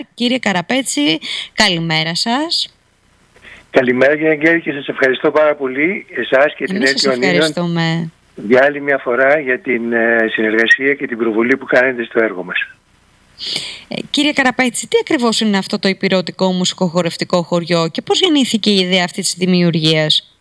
Κύριε Καραπέτση, καλημέρα σας. Καλημέρα κύριε Αγγέλη και σας ευχαριστώ πάρα πολύ εσάς και την Αίτιο Ανήλων για άλλη μια φορά για την συνεργασία και την προβολή που κάνετε στο έργο μας. Κύριε Καραπέτση, τι ακριβώς είναι αυτό το ηπειρωτικό μουσικοχορευτικό χωριό και πώς γεννήθηκε η ιδέα αυτής της δημιουργίας?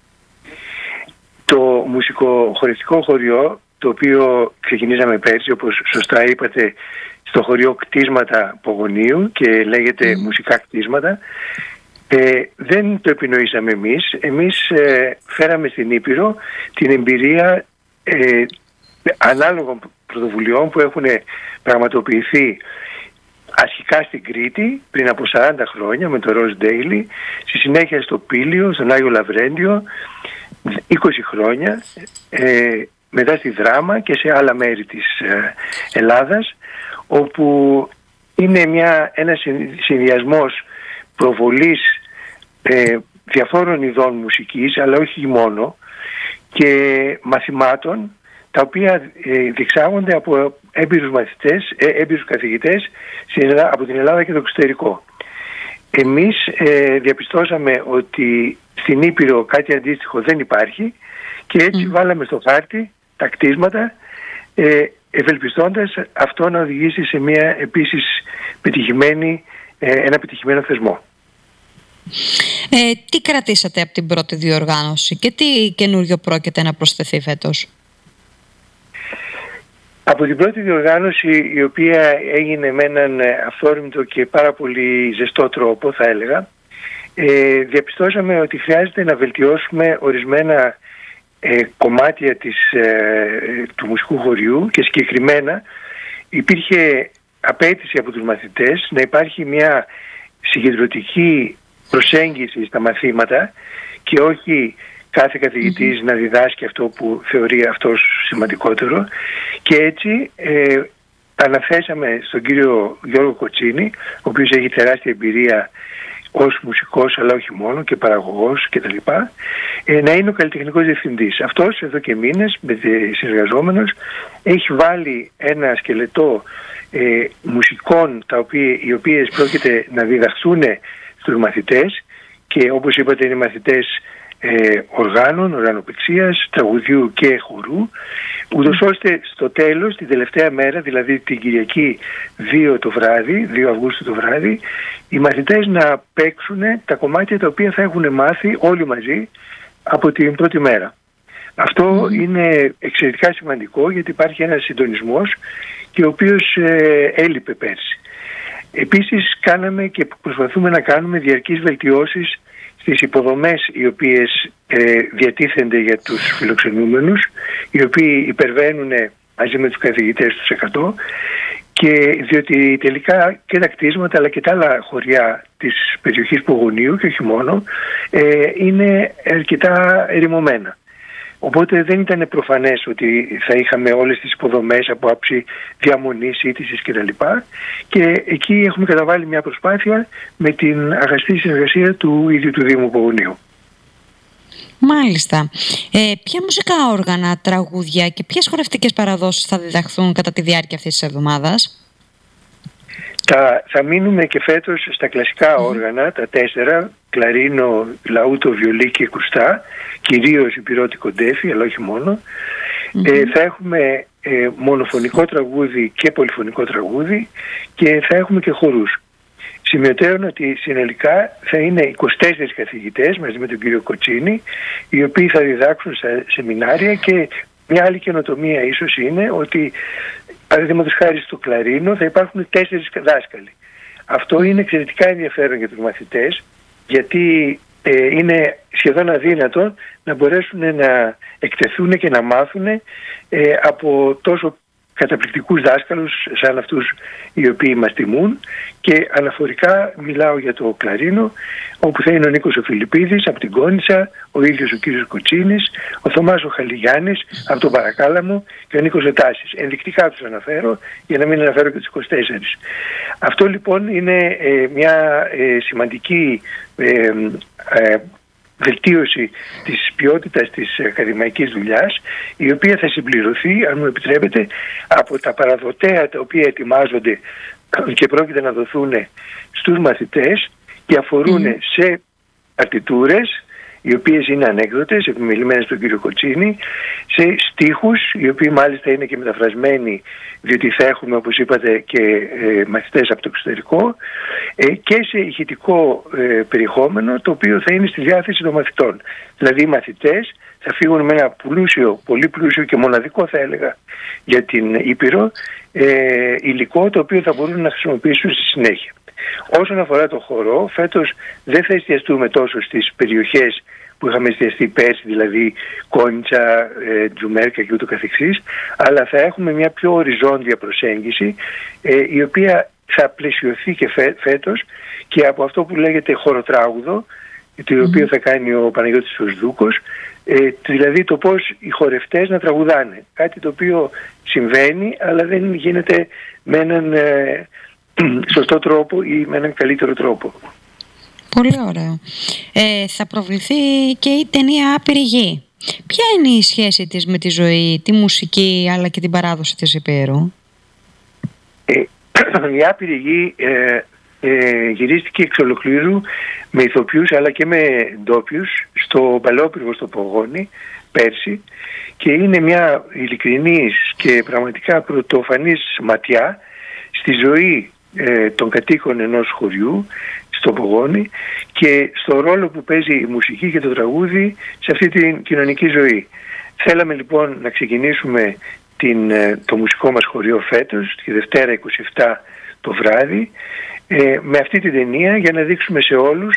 Το μουσικοχορευτικό χωριό, το οποίο ξεκινήσαμε πέρσι, όπως σωστά είπατε, στο χωριό Κτίσματα Πογονίου και λέγεται Μουσικά Κτίσματα, δεν το επινοήσαμε εμείς. Εμείς φέραμε στην Ήπειρο την εμπειρία ανάλογων πρωτοβουλειών που έχουν πραγματοποιηθεί αρχικά στην Κρήτη πριν από 40 χρόνια με το Ροζ Ντέιλι, στη συνέχεια στο Πήλιο, στον Άγιο Λαβρέντιο 20 χρόνια, μετά στη Δράμα και σε άλλα μέρη της Ελλάδας, όπου είναι ένας συνδυασμός προβολής διαφόρων ειδών μουσικής, αλλά όχι μόνο, και μαθημάτων τα οποία διεξάγονται από έμπειρους καθηγητές από την Ελλάδα και το εξωτερικό. Εμείς διαπιστώσαμε ότι στην Ήπειρο κάτι αντίστοιχο δεν υπάρχει και έτσι βάλαμε στο χάρτη τα κτίσματα, ευελπιστώντας αυτό να οδηγήσει σε μια επίσης ένα πετυχημένο θεσμό. Τι κρατήσατε από την πρώτη διοργάνωση και τι καινούριο πρόκειται να προσθεθεί φέτος? Από την πρώτη διοργάνωση, η οποία έγινε με έναν αυθόρμητο και πάρα πολύ ζεστό τρόπο, θα έλεγα, διαπιστώσαμε ότι χρειάζεται να βελτιώσουμε ορισμένα κομμάτια του μουσικού χωριού και συγκεκριμένα υπήρχε απέτηση από τους μαθητές να υπάρχει μια συγκεντρωτική προσέγγιση στα μαθήματα και όχι κάθε καθηγητής να διδάσκει αυτό που θεωρεί αυτός σημαντικότερο, και έτσι αναθέσαμε στον κύριο Γιώργο Κοτσίνη, ο οποίος έχει τεράστια εμπειρία ως μουσικός αλλά όχι μόνο και παραγωγός κτλ, να είναι ο καλλιτεχνικός διευθυντής. Αυτός εδώ και μήνες συνεργαζόμενος έχει βάλει ένα σκελετό μουσικών οι οποίες πρόκειται να διδαχθούν στους μαθητές, και όπως είπατε είναι μαθητές οργάνων, οργανοπαιξίας, τραγουδιού και χορού, ούτως ώστε στο τέλος, την τελευταία μέρα, δηλαδή την Κυριακή 2 Αυγούστου το βράδυ, οι μαθητές να παίξουν τα κομμάτια τα οποία θα έχουν μάθει όλοι μαζί από την πρώτη μέρα. Αυτό είναι εξαιρετικά σημαντικό, γιατί υπάρχει ένας συντονισμός και ο οποίος έλειπε πέρσι. Επίσης κάναμε και προσπαθούμε να κάνουμε διαρκείς βελτιώσεις στις υποδομές οι οποίες διατίθενται για τους φιλοξενούμενους, οι οποίοι υπερβαίνουν μαζί με τους καθηγητές τους 100, και διότι τελικά και τα κτίσματα αλλά και τα άλλα χωριά της περιοχής Πογονίου και όχι μόνο είναι αρκετά ερημωμένα. Οπότε δεν ήταν προφανές ότι θα είχαμε όλες τις υποδομές από άψη διαμονής, σύντησης κτλ. Και εκεί έχουμε καταβάλει μια προσπάθεια με την αγαστή συνεργασία του ίδιου του Δήμου Πογονίου. Μάλιστα. Ποια μουσικά όργανα, τραγούδια και ποιες χορευτικές παραδόσεις θα διδαχθούν κατά τη διάρκεια αυτής της εβδομάδας? Θα μείνουμε και φέτος στα κλασικά όργανα, τα 4, κλαρίνο, λαούτο, βιολί και κρουστά, κυρίως υπηρώτικο ντέφι, αλλά όχι μόνο. Θα έχουμε μονοφωνικό τραγούδι και πολυφωνικό τραγούδι και θα έχουμε και χορούς. Σημειωτέων ότι συνολικά θα είναι 24 καθηγητές μαζί με τον κύριο Κοτσίνη, οι οποίοι θα διδάξουν στα σεμινάρια, και μια άλλη καινοτομία ίσως είναι ότι παραδείγματος χάρη στο κλαρίνο θα υπάρχουν 4 δάσκαλοι. Αυτό είναι εξαιρετικά ενδιαφέρον για τους μαθητές, γιατί είναι σχεδόν αδύνατο να μπορέσουν να εκτεθούν και να μάθουν από τόσο καταπληκτικούς δάσκαλους σαν αυτούς οι οποίοι μας τιμούν. Και αναφορικά μιλάω για το κλαρίνο, όπου θα είναι ο Νίκος ο Φιλιππίδης από την Κόνιτσα, ο ίδιος ο κύριος Κοτσίνης, ο Θωμάς ο Χαλιγιάννης από τον Παρακάλαμο και ο Νίκος Ετάσης. Ενδεικτικά τους αναφέρω για να μην αναφέρω και τους 24. Αυτό λοιπόν είναι μια σημαντική βελτίωση της ποιότητας της ακαδημαϊκής δουλειάς, η οποία θα συμπληρωθεί, αν μου επιτρέπετε, από τα παραδοτέα τα οποία ετοιμάζονται και πρόκειται να δοθούν στους μαθητές και αφορούν σε αρτιτούρες, οι οποίες είναι ανέκδοτες, επιμελημένες στον κύριο Κοτσίνη, σε στίχους, οι οποίοι μάλιστα είναι και μεταφρασμένοι, διότι θα έχουμε, όπως είπατε, και μαθητές από το εξωτερικό, και σε ηχητικό περιεχόμενο, το οποίο θα είναι στη διάθεση των μαθητών. Δηλαδή οι μαθητές θα φύγουν με ένα πλούσιο, πολύ πλούσιο και μοναδικό, θα έλεγα, για την Ήπειρο, υλικό, το οποίο θα μπορούν να χρησιμοποιήσουν στη συνέχεια. Όσον αφορά το χορό, φέτος δεν θα εστιαστούμε τόσο στις περιοχές που είχαμε εστιαστεί πέρσι, δηλαδή Κόνιτσα, Τζουμέρκα και ούτω καθεξής, αλλά θα έχουμε μια πιο οριζόντια προσέγγιση, η οποία θα πλαισιωθεί και φέτος και από αυτό που λέγεται χοροτράγουδο, το οποίο θα κάνει ο Παναγιώτης Οσδούκος, δηλαδή το πώς οι χορευτές να τραγουδάνε. Κάτι το οποίο συμβαίνει, αλλά δεν γίνεται με έναν σωστό τρόπο ή με έναν καλύτερο τρόπο. Πολύ ωραίο. Θα προβληθεί και η ταινία Άπειρη Γη. Ποια είναι η σχέση της με τη ζωή, τη μουσική αλλά και την παράδοση της Υπήρου? Η Άπειρη Γη γυρίστηκε εξ ολοκλήρου με ηθοποιούς αλλά και με ντόπιους στο Παλαιόπυργο στο Πογόνι πέρσι, και είναι μια ειλικρινής και πραγματικά πρωτοφανής ματιά στη ζωή των κατοίκων ενός χωριού στο Πογόνι και στο ρόλο που παίζει η μουσική και το τραγούδι σε αυτή την κοινωνική ζωή. Θέλαμε λοιπόν να ξεκινήσουμε το μουσικό μας χωριό φέτος, τη Δευτέρα 27 το βράδυ, με αυτή την ταινία, για να δείξουμε σε όλους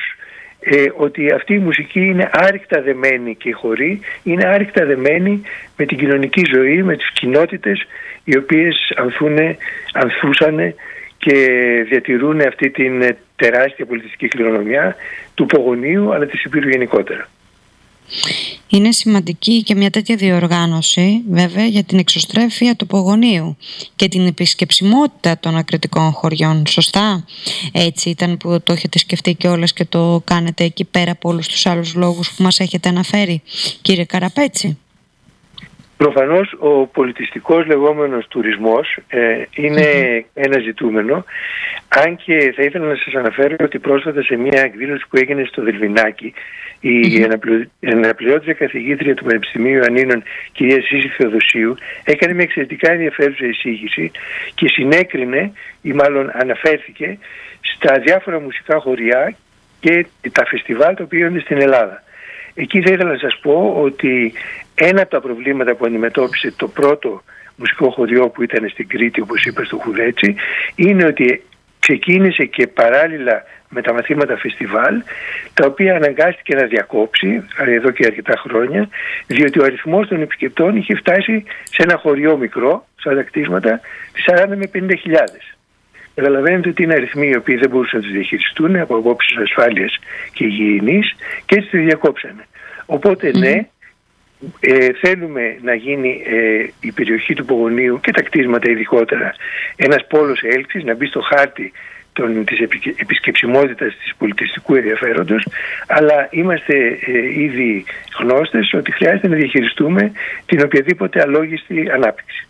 ότι αυτή η μουσική είναι άρρηκτα δεμένη, και οι χοροί είναι άρρηκτα δεμένοι με την κοινωνική ζωή, με τις κοινότητες οι οποίες ανθούσαν και διατηρούν αυτή την τεράστια πολιτιστική κληρονομιά του Πογονίου, αλλά της Υπήρου γενικότερα. Είναι σημαντική και μια τέτοια διοργάνωση, βέβαια, για την εξωστρέφεια του Πογονίου και την επισκεψιμότητα των ακριτικών χωριών. Σωστά? Έτσι ήταν που το έχετε σκεφτεί κιόλας και το κάνετε εκεί, πέρα από όλους τους άλλους λόγους που μας έχετε αναφέρει, κύριε Καραπέτση? Προφανώς ο πολιτιστικός λεγόμενος τουρισμός είναι ένα ζητούμενο, αν και θα ήθελα να σας αναφέρω ότι πρόσφατα σε μια εκδήλωση που έγινε στο Δελβινάκι, η αναπληρώτρια καθηγήτρια του Πανεπιστημίου Ιωαννίνων, κυρία Σύση Θεοδοσίου, έκανε μια εξαιρετικά ενδιαφέρουσα εισήγηση και συνέκρινε, ή μάλλον αναφέρθηκε, στα διάφορα μουσικά χωριά και τα φεστιβάλ τα οποία είναι στην Ελλάδα. Εκεί θα ήθελα να σας πω ότι ένα από τα προβλήματα που αντιμετώπισε το πρώτο μουσικό χωριό που ήταν στην Κρήτη, όπως είπα, στο Χουδέτσι, είναι ότι ξεκίνησε και παράλληλα με τα μαθήματα φεστιβάλ, τα οποία αναγκάστηκε να διακόψει εδώ και αρκετά χρόνια, διότι ο αριθμός των επισκεπτών είχε φτάσει σε ένα χωριό μικρό, σαν τα κτίσματα, 40 με 50.000. Καταλαβαίνετε ότι είναι αριθμοί οι οποίοι δεν μπορούσαν να τους διαχειριστούν από απόψεις ασφάλειας και υγιεινής, και έτσι τη διακόψανε. Οπότε ναι, θέλουμε να γίνει η περιοχή του Πογονίου και τα κτίσματα ειδικότερα ένας πόλος έλξης, να μπει στο χάρτη της επισκεψιμότητας της πολιτιστικού ενδιαφέροντος, αλλά είμαστε ήδη γνώστες ότι χρειάζεται να διαχειριστούμε την οποιαδήποτε αλόγιστη ανάπτυξη.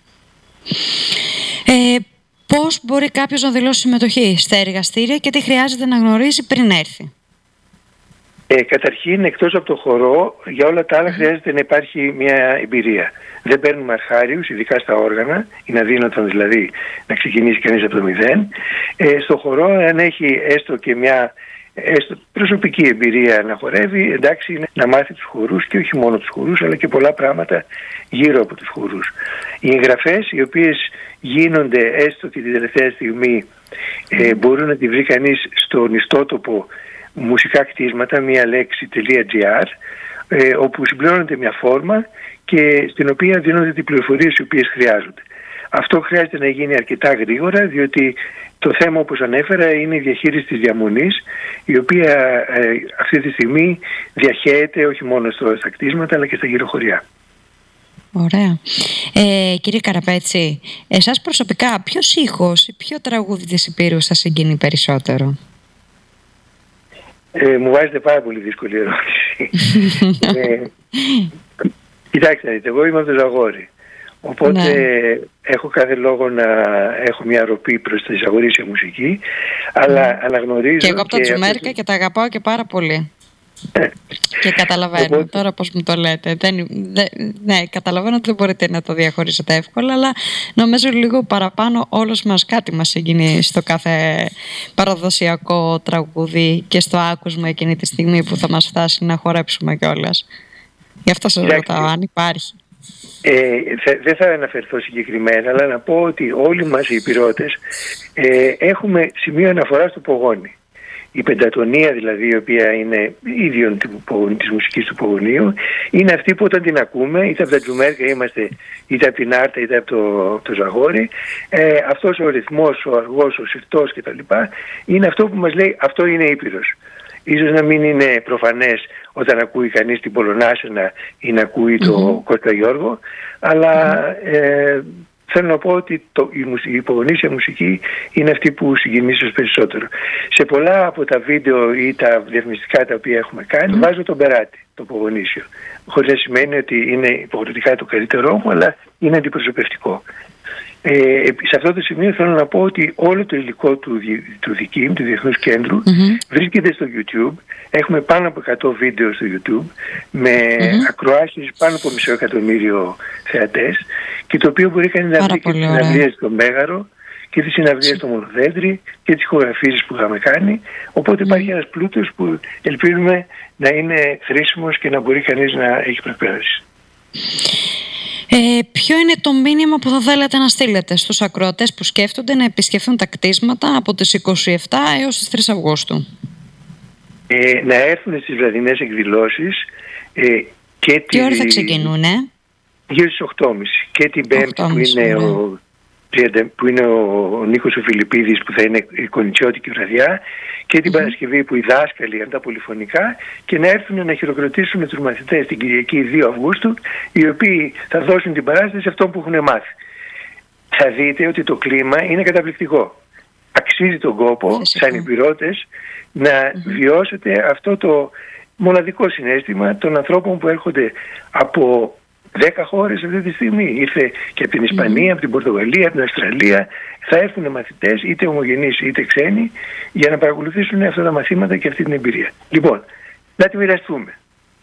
Πώς μπορεί κάποιος να δηλώσει συμμετοχή στα εργαστήρια και τι χρειάζεται να γνωρίζει πριν έρθει? Καταρχήν, εκτός από το χορό, για όλα τα άλλα χρειάζεται να υπάρχει μια εμπειρία. Δεν παίρνουμε αρχάριους, ειδικά στα όργανα, είναι αδύνατον δηλαδή να ξεκινήσει κανείς από το μηδέν. Στο χορό, αν έχει έστω και μια προσωπική εμπειρία να χορεύει, εντάξει, είναι να μάθει τους χορούς, και όχι μόνο τους χορούς, αλλά και πολλά πράγματα γύρω από τους χορούς. Οι εγγραφές, οι οποίες γίνονται έστω και την τελευταία στιγμή, μπορούν να τη βρει κανείς στον ιστότοπο μουσικά κτίσματα, μία λέξη.gr, όπου συμπληρώνεται μια φόρμα και στην οποία δίνονται οι πληροφορίες οι οποίες χρειάζονται. Αυτό χρειάζεται να γίνει αρκετά γρήγορα, διότι το θέμα, όπως ανέφερα, είναι η διαχείριση της διαμονής, η οποία αυτή τη στιγμή διαχέεται όχι μόνο στα κτίσματα αλλά και στα γύρω χωριά. Ωραία. Κύριε Καραπέτση, εσάς προσωπικά ποιος ήχος ή ποιο τραγούδι της Υπήρου σας συγκινεί περισσότερο? Μου βάζετε πάρα πολύ δύσκολη ερώτηση. Κοιτάξτε, εγώ είμαι από το Ζαγόρι. Οπότε έχω κάθε λόγο να έχω μια ροπή προς τη αγορήσια μουσική, αλλά αναγνωρίζω... Και εγώ από τα Τζουμέρικα και τα αγαπάω και πάρα πολύ. Και καταλαβαίνω τώρα πώς μου το λέτε. Ναι, καταλαβαίνω ότι δεν μπορείτε να το διαχωρίσετε εύκολα, αλλά νομίζω λίγο παραπάνω όλος μας κάτι μας συγκινεί στο κάθε παραδοσιακό τραγούδι και στο άκουσμα εκείνη τη στιγμή που θα μας φτάσει να χορέψουμε κιόλας. Γι' αυτό σας ρωτάω αν υπάρχει. Δεν θα αναφερθώ συγκεκριμένα, αλλά να πω ότι όλοι μας οι υπηρώτες έχουμε σημείο αναφορά στο πογόνι. Η πεντατονία δηλαδή, η οποία είναι ίδιον της μουσικής του πογονίου, είναι αυτή που όταν την ακούμε, είτε από τα Τζουμέρικα είμαστε, είτε από την Άρτα, είτε από το Ζαγόρι, αυτός ο ρυθμός, ο αργός, ο συρτός κτλ. Είναι αυτό που μας λέει αυτό είναι Ήπειρος. Ίσως να μην είναι προφανές όταν ακούει κανείς την Πολωνάσαινα ή να ακούει το Κώστα Γιώργο, αλλά θέλω να πω ότι η υπογονήσια μουσική είναι αυτή που συγκινεί ίσως περισσότερο. Σε πολλά από τα βίντεο ή τα διαφημιστικά τα οποία έχουμε κάνει, βάζω τον περάτη, το υπογονήσιο. Χωρίς να σημαίνει ότι είναι υποχρεωτικά το καλύτερό μου, αλλά είναι αντιπροσωπευτικό. Σε αυτό το σημείο θέλω να πω ότι όλο το υλικό του ΔΙΚΙΜ, του Διεθνούς Κέντρου, βρίσκεται στο YouTube. Έχουμε πάνω από 100 βίντεο στο YouTube με ακροάσεις πάνω από 500.000 θεατές, και το οποίο μπορεί κανείς να βρει και τις συναυλίες στο Μέγαρο και τις συναυλίες στο Μονοδέντρι και τις ηχογραφήσεις που είχαμε κάνει. Οπότε υπάρχει ένας πλούτος που ελπίζουμε να είναι χρήσιμος και να μπορεί κανείς να έχει προσπέραση. Ποιο είναι το μήνυμα που θα θέλατε να στείλετε στους ακροατές που σκέφτονται να επισκεφθούν τα κτίσματα από τις 27 έως τις 3 Αυγούστου? Να έρθουν στις βραδινές εκδηλώσεις. Τι ώρα θα ξεκινούν? Γύρω στις 8.30. Και την Πέμπτη που είναι ο Νίκος ο Φιλιππίδης, που θα είναι η κονιτσιώτικη βραδιά, και την Παρασκευή που οι δάσκαλοι για τα πολυφωνικά, και να έρθουν να χειροκροτήσουν τους μαθητές την Κυριακή 2 Αυγούστου, οι οποίοι θα δώσουν την παράσταση αυτό που έχουν μάθει. Θα δείτε ότι το κλίμα είναι καταπληκτικό. Αξίζει τον κόπο, σαν υπηρώτες, να βιώσετε αυτό το μοναδικό συναίσθημα των ανθρώπων που έρχονται από 10 χώρες αυτή τη στιγμή. Ήρθε και από την Ισπανία, από την Πορτογαλία, από την Αυστραλία. Θα έρθουν μαθητές, είτε ομογενείς είτε ξένοι, για να παρακολουθήσουν αυτά τα μαθήματα και αυτή την εμπειρία. Λοιπόν, να τη μοιραστούμε.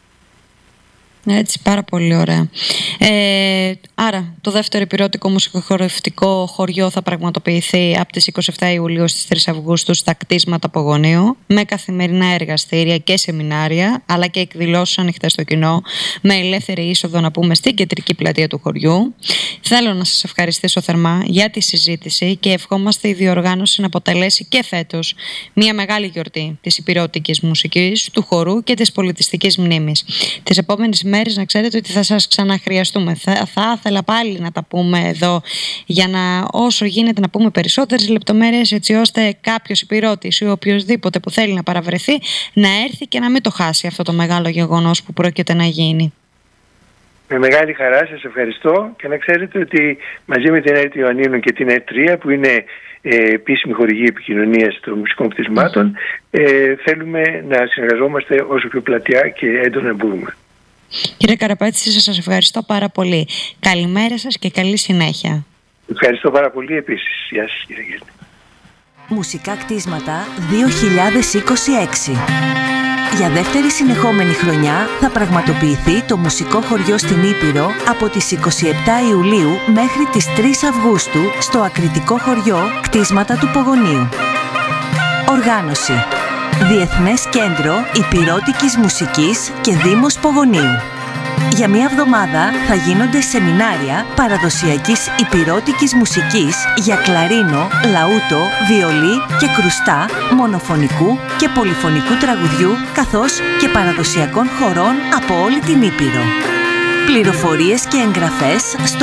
Έτσι, πάρα πολύ ωραία. Άρα, το δεύτερο ηπειρωτικό μουσικοχορευτικό χωριό θα πραγματοποιηθεί από τις 27 Ιουλίου στις 3 Αυγούστου στα κτίσματα Πογονίου, με καθημερινά εργαστήρια και σεμινάρια, αλλά και εκδηλώσεις ανοιχτές στο κοινό, με ελεύθερη είσοδο, να πούμε, στην κεντρική πλατεία του χωριού. Θέλω να σας ευχαριστήσω θερμά για τη συζήτηση και ευχόμαστε η διοργάνωση να αποτελέσει και φέτος μια μεγάλη γιορτή της ηπειρωτικής μουσικής, του χορού και της πολιτιστικής μνήμης. Τις επόμενες μέρες να ξέρετε ότι θα σας ξαναχρειαστούμε. Θα ήθελα πάλι να τα πούμε εδώ, για να όσο γίνεται να πούμε περισσότερες λεπτομέρειες, έτσι ώστε κάποιος ηπειρώτης ή οποιοδήποτε που θέλει να παραβρεθεί να έρθει και να μην το χάσει αυτό το μεγάλο γεγονός που πρόκειται να γίνει. Με μεγάλη χαρά σας ευχαριστώ, και να ξέρετε ότι μαζί με την ΕΡΤ Ιωαννίνων και την ΕΡΤ3, που είναι επίσημη χορηγή επικοινωνίας των μουσικών κτισμάτων, θέλουμε να συνεργαζόμαστε όσο πιο πλατιά και έντονα μπορούμε. Κύριε Καραπέτση, σας ευχαριστώ πάρα πολύ. Καλημέρα σας και καλή συνέχεια. Ευχαριστώ πάρα πολύ επίσης. Γεια σας, κύριε Γέλνη. Μουσικά κτίσματα 2026. Για δεύτερη συνεχόμενη χρονιά θα πραγματοποιηθεί το μουσικό χωριό στην Ήπειρο από τις 27 Ιουλίου μέχρι τις 3 Αυγούστου στο ακριτικό χωριό Κτίσματα του Πογονίου. Οργάνωση: Διεθνές Κέντρο Ηπειρώτικης Μουσικής και Δήμος Πογονίου. Για μία εβδομάδα θα γίνονται σεμινάρια παραδοσιακής ηπειρώτικης μουσικής για κλαρίνο, λαούτο, βιολί και κρουστά, μονοφωνικού και πολυφωνικού τραγουδιού, καθώς και παραδοσιακών χορών από όλη την Ήπειρο. Πληροφορίες και εγγραφές στο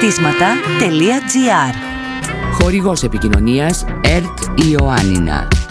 musikaktίσματα.gr. Χορηγός επικοινωνίας ΕΡΤ Ιωάννινα.